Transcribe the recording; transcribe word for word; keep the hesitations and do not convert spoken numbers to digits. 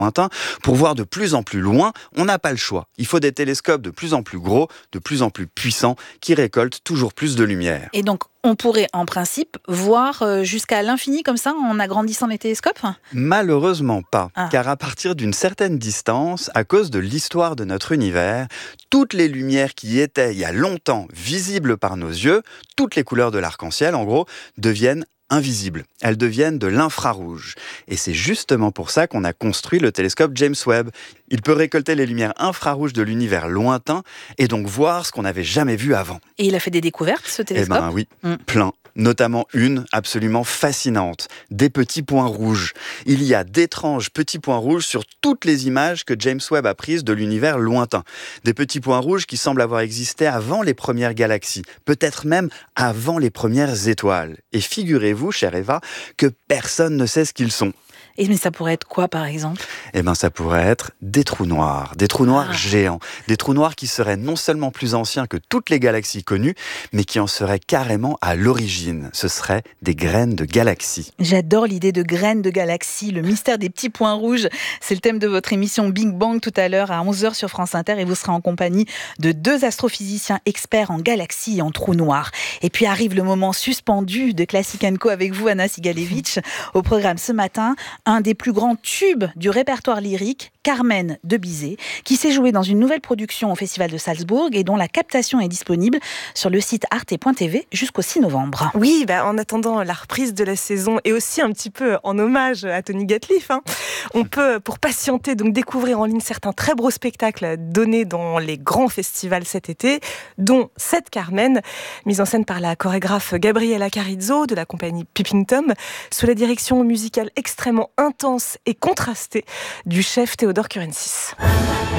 lointain. Pour voir de plus en plus loin, on n'a pas le choix. Il faut des télescopes de plus en plus gros, de plus en plus puissants, qui récoltent toujours plus de lumière. Et donc, on pourrait en principe voir jusqu'à l'infini comme ça en agrandissant les télescopes ? Malheureusement pas, ah. car à partir d'une certaine distance, à cause de l'histoire de notre univers, toutes les lumières qui étaient il y a longtemps visibles par nos yeux, toutes les couleurs de l'arc-en-ciel en gros, deviennent invisibles. Elles deviennent de l'infrarouge. Et c'est justement pour ça qu'on a construit le télescope James Webb. Il peut récolter les lumières infrarouges de l'univers lointain et donc voir ce qu'on n'avait jamais vu avant. Et il a fait des découvertes, ce télescope ? Eh ben oui, mmh. plein. Notamment une absolument fascinante, des petits points rouges. Il y a d'étranges petits points rouges sur toutes les images que James Webb a prises de l'univers lointain. Des petits points rouges qui semblent avoir existé avant les premières galaxies, peut-être même avant les premières étoiles. Et figurez-vous, chère Eva, que personne ne sait ce qu'ils sont. Et mais ça pourrait être quoi, par exemple ? Eh bien, ça pourrait être des trous noirs, des trous noirs ah. géants, des trous noirs qui seraient non seulement plus anciens que toutes les galaxies connues, mais qui en seraient carrément à l'origine. Ce seraient des graines de galaxies. J'adore l'idée de graines de galaxies, le mystère des petits points rouges. C'est le thème de votre émission Big Bang tout à l'heure à onze heures sur France Inter et vous serez en compagnie de deux astrophysiciens experts en galaxies et en trous noirs. Et puis arrive le moment suspendu de Classic and Co avec vous, Anna Sigalevitch. Au programme ce matin, un des plus grands tubes du répertoire lyrique, Carmen de Bizet, qui s'est joué dans une nouvelle production au Festival de Salzbourg et dont la captation est disponible sur le site arte point t v jusqu'au six novembre. Oui, bah, en attendant la reprise de la saison et aussi un petit peu en hommage à Tony Gatliff, hein, on peut, pour patienter, donc découvrir en ligne certains très beaux spectacles donnés dans les grands festivals cet été, dont cette Carmen, mise en scène par la chorégraphe Gabriela Carizzo de la compagnie Peeping Tom, sous la direction musicale extrêmement intense et contrastée du chef Théodore Kurensis.